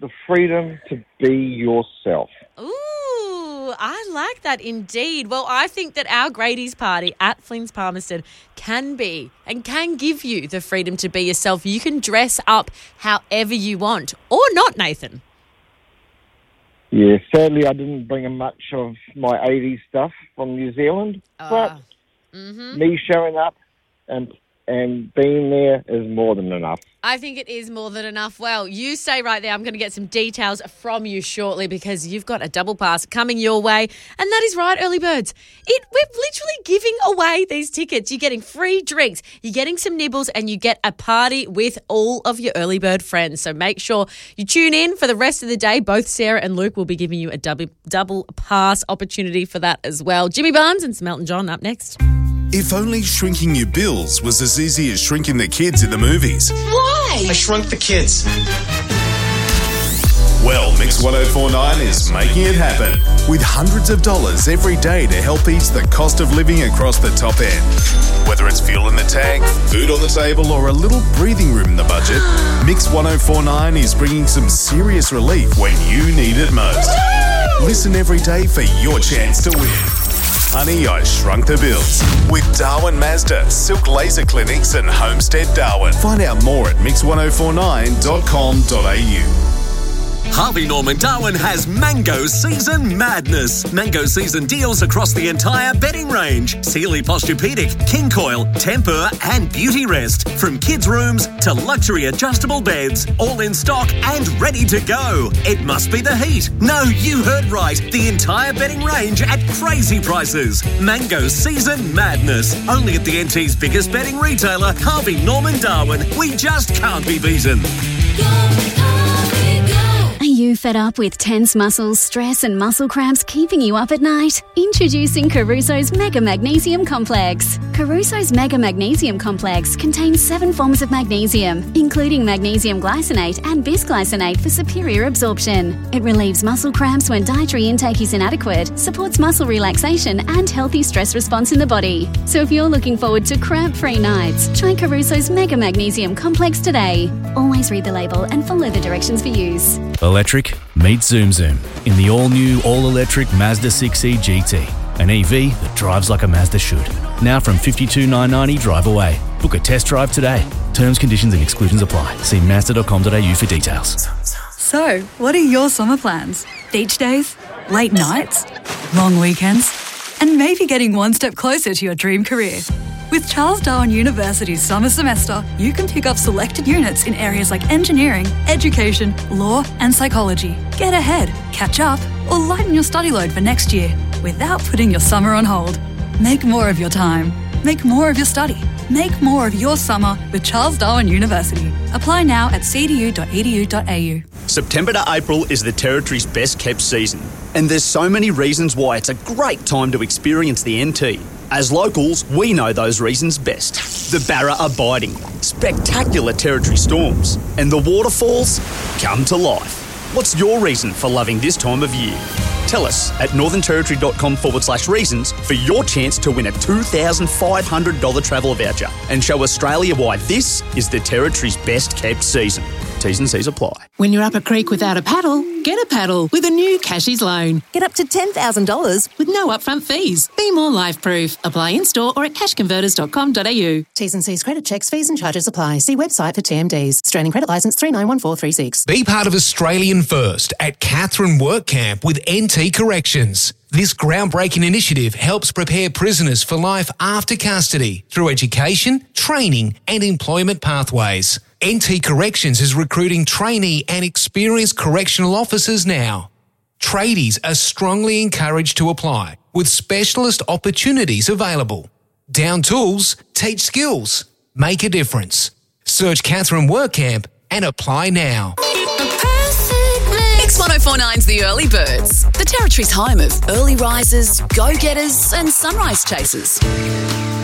the freedom to be yourself. Ooh, I like that indeed. Well, I think that our Grady's party at Flynn's Palmerston can be and can give you the freedom to be yourself. You can dress up however you want or not, Nathan. Yeah, sadly I didn't bring much of my 80s stuff from New Zealand, but me showing up and being there is more than enough. I think it is more than enough. Well, you stay right there. I'm going to get some details from you shortly because you've got a double pass coming your way. And that is right, early birds. We're literally giving away these tickets. You're getting free drinks, you're getting some nibbles, and you get a party with all of your early bird friends. So make sure you tune in for the rest of the day. Both Sarah and Luke will be giving you a double pass opportunity for that as well. Jimmy Barnes and some Elton John up next. If only shrinking your bills was as easy as shrinking the kids in the movies. Why? I shrunk the kids. Well, Mix 1049 is making it happen with hundreds of dollars every day to help ease the cost of living across the top end. Whether it's fuel in the tank, food on the table, or a little breathing room in the budget, Mix 1049 is bringing some serious relief when you need it most. Listen every day for your chance to win. Honey, I Shrunk the Bills with Darwin Mazda, Silk Laser Clinics and Homestead Darwin. Find out more at mix1049.com.au. Harvey Norman Darwin has Mango Season Madness. Mango Season deals across the entire bedding range. Sealy Posturepedic, King Coil, Tempur and Beauty Rest. From kids' rooms to luxury adjustable beds. All in stock and ready to go. It must be the heat. No, you heard right. The entire bedding range at crazy prices. Mango Season Madness. Only at the NT's biggest bedding retailer, Harvey Norman Darwin. We just can't be beaten. Are you fed up with tense muscles, stress and muscle cramps keeping you up at night? Introducing Caruso's Mega Magnesium Complex. Caruso's Mega Magnesium Complex contains 7 forms of magnesium, including magnesium glycinate and bisglycinate for superior absorption. It relieves muscle cramps when dietary intake is inadequate, supports muscle relaxation and healthy stress response in the body. So if you're looking forward to cramp-free nights, try Caruso's Mega Magnesium Complex today. Always read the label and follow the directions for use. Electric, meet Zoom Zoom in the all-new, all-electric Mazda 6e GT. An EV that drives like a Mazda should. Now from $52,990 drive away. Book a test drive today. Terms, conditions and exclusions apply. See Mazda.com.au for details. So, what are your summer plans? Beach days? Late nights? Long weekends? And maybe getting one step closer to your dream career. With Charles Darwin University's summer semester, you can pick up selected units in areas like engineering, education, law and psychology. Get ahead, catch up, or lighten your study load for next year without putting your summer on hold. Make more of your time. Make more of your study. Make more of your summer with Charles Darwin University. Apply now at cdu.edu.au. September to April is the Territory's best kept season, and there's so many reasons why it's a great time to experience the NT. As locals, we know those reasons best. The Barra are biting, spectacular Territory storms, and the waterfalls come to life. What's your reason for loving this time of year? Tell us at northernterritory.com/reasons for your chance to win a $2,500 travel voucher and show Australia why this is the Territory's best kept season. T's and C's apply. When you're up a creek without a paddle, get a paddle with a new Cashies loan. Get up to $10,000 with no upfront fees. Be more life-proof. Apply in-store or at cashconverters.com.au. T's and C's credit checks, fees and charges apply. See website for TMDs. Australian Credit Licence 391436. Be part of Australian First at Catherine Work Camp with NT Corrections. This groundbreaking initiative helps prepare prisoners for life after custody through education, training and employment pathways. NT Corrections is recruiting trainee and experienced correctional officers now. Tradies are strongly encouraged to apply with specialist opportunities available. Down tools, teach skills, make a difference. Search Catherine Work Camp and apply now. Mix 1049's The Early Birds, the Territory's home of early risers, go-getters and sunrise chasers.